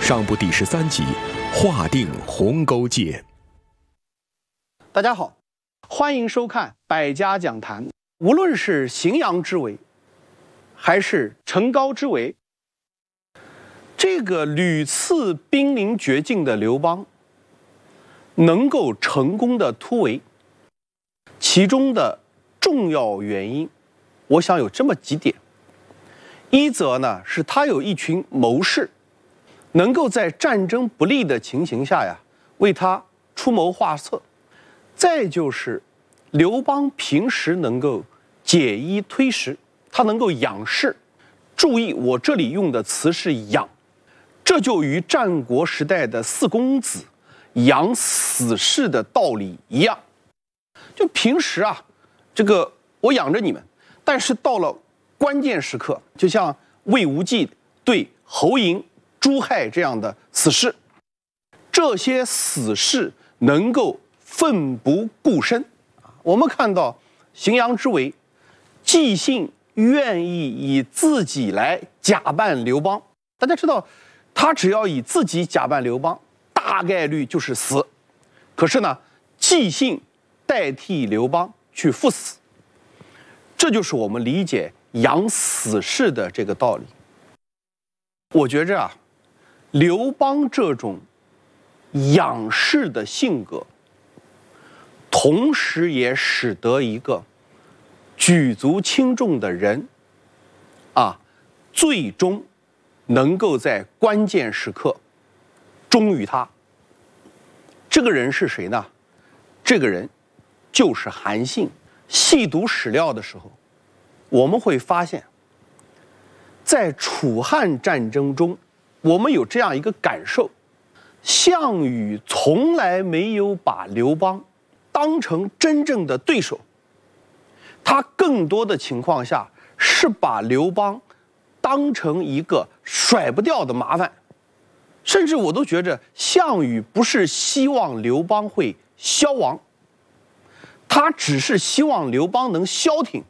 上部第13集，划定鸿沟界。 大家好，欢迎收看百家讲坛。无论是荥阳之围，还是成皋之围，这个屡次濒临绝境的刘邦，能够成功的突围，其中的重要原因，我想有这么几点。一则呢，是他有一群谋士，能够在战争不利的情形下呀，为他出谋划策。再就是刘邦平时能够解衣推食，他能够养士。注意，我这里用的词是养，这就与战国时代的四公子养死士的道理一样。就平时啊，这个我养着你们，但是到了关键时刻，就像魏无忌对侯嬴、朱亥这样的死士，这些死士能够奋不顾身。我们看到荥阳之围，纪信愿意以自己来假扮刘邦。大家知道，他只要以自己假扮刘邦，大概率就是死。可是呢，纪信代替刘邦去赴死，这就是我们理解养死士的这个道理。我觉着啊，刘邦这种养士的性格，同时也使得一个举足轻重的人最终能够在关键时刻忠于他。这个人是谁呢？这个人就是韩信。细读史料的时候，我们会发现，在楚汉战争中，我们有这样一个感受：项羽从来没有把刘邦当成真正的对手，他更多的情况下是把刘邦当成一个甩不掉的麻烦。甚至我都觉着项羽不是希望刘邦会消亡，他只是希望刘邦能消停，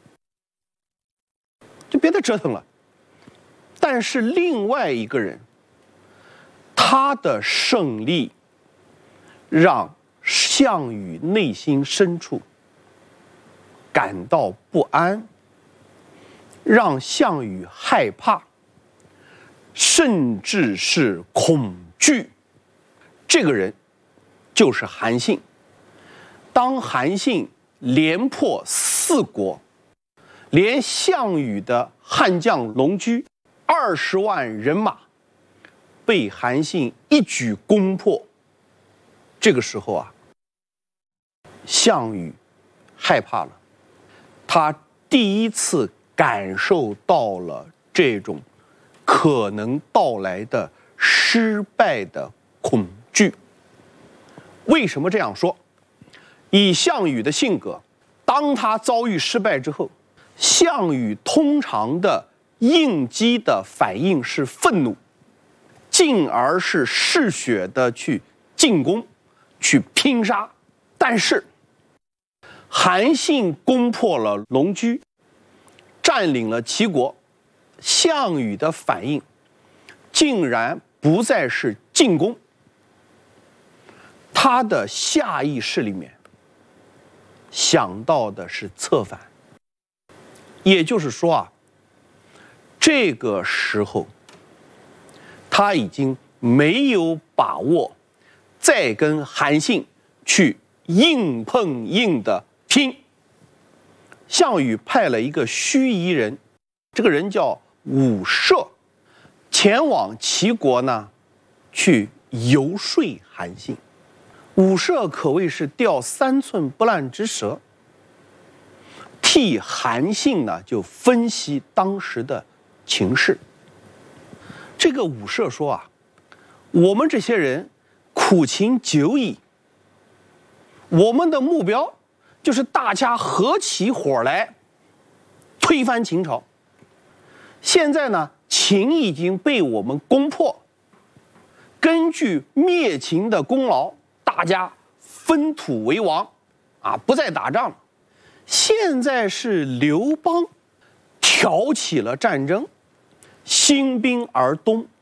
就别再折腾了。但是另外一个人，他的胜利让项羽内心深处感到不安，让项羽害怕，甚至是恐惧。这个人就是韩信。当韩信连破4国，连项羽的悍将龙驹20万人马被韩信一举攻破，这个时候啊，项羽害怕了，他第一次感受到了这种可能到来的失败的恐惧。为什么这样说？以项羽的性格，当他遭遇失败之后，项羽通常的应激的反应是愤怒，进而是嗜血的去进攻，去拼杀。但是韩信攻破了龙驹，占领了齐国，项羽的反应竟然不再是进攻，他的下意识里面想到的是策反。也就是说啊，这个时候他已经没有把握再跟韩信去硬碰硬的拼。项羽派了一个须夷人，这个人叫伍射，前往齐国呢去游说韩信。伍射可谓是钓3寸不烂之蛇，替韩信呢就分析当时的情势。这个伍射说啊，我们这些人苦秦久矣，我们的目标就是大家合起伙来推翻秦朝。现在呢，秦已经被我们攻破，根据灭秦的功劳，大家分土为王不再打仗。现在是刘邦挑起了战争，兴兵而东，